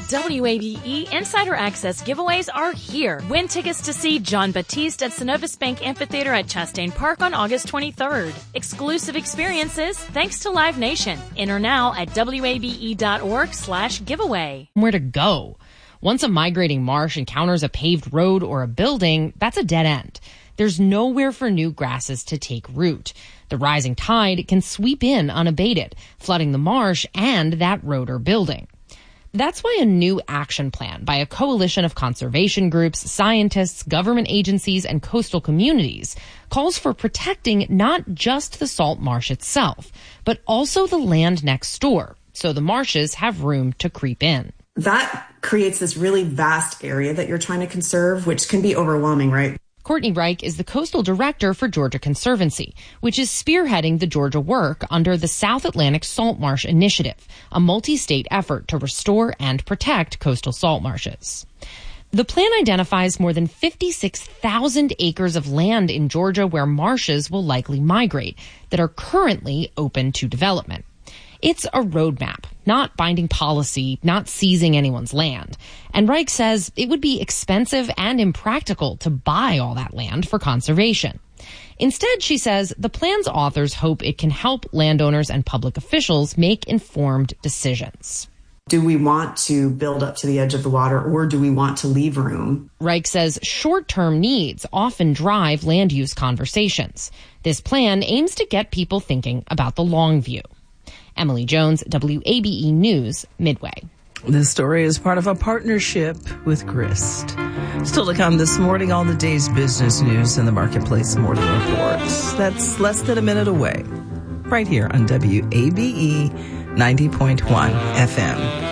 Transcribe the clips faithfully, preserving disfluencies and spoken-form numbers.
W A B E Insider Access giveaways are here. Win tickets to see John Batiste at Synovus Bank Amphitheater at Chastain Park on August twenty-third. Exclusive experiences thanks to Live Nation. Enter now at wabe.org slash giveaway. Where to go? Once a migrating marsh encounters a paved road or a building, that's a dead end. There's nowhere for new grasses to take root. The rising tide can sweep in unabated, flooding the marsh and that road or building. That's why a new action plan by a coalition of conservation groups, scientists, government agencies, and coastal communities calls for protecting not just the salt marsh itself, but also the land next door, so the marshes have room to creep in. That creates this really vast area that you're trying to conserve, which can be overwhelming, right? Courtney Reich is the coastal director for Georgia Conservancy, which is spearheading the Georgia work under the South Atlantic Salt Marsh Initiative, a multi-state effort to restore and protect coastal salt marshes. The plan identifies more than fifty-six thousand acres of land in Georgia where marshes will likely migrate that are currently open to development. It's a roadmap, not binding policy, not seizing anyone's land. And Reich says it would be expensive and impractical to buy all that land for conservation. Instead, she says, the plan's authors hope it can help landowners and public officials make informed decisions. Do we want to build up to the edge of the water, or do we want to leave room? Reich says short-term needs often drive land use conversations. This plan aims to get people thinking about the long view. Emily Jones, W A B E News, Midway. This story is part of a partnership with Grist. Still to come this morning, all the day's business news and the marketplace morning reports. That's less than a minute away, right here on W A B E ninety point one F M.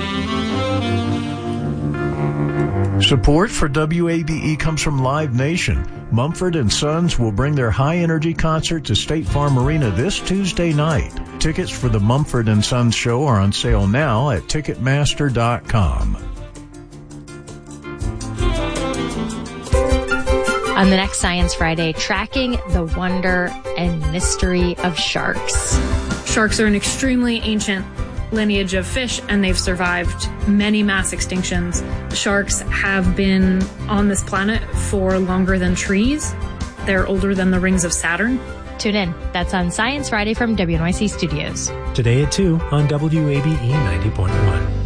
Support for W A B E comes from Live Nation. Mumford and Sons will bring their high-energy concert to State Farm Arena this Tuesday night. Tickets for the Mumford and Sons show are on sale now at Ticketmaster dot com. On the next Science Friday, tracking the wonder and mystery of sharks. Sharks are an extremely ancient lineage of fish, and they've survived many mass extinctions. Sharks have been on this planet for longer than trees. They're older than the rings of Saturn. Tune in. That's on Science Friday from W N Y C Studios. Today at two on W A B E ninety point one.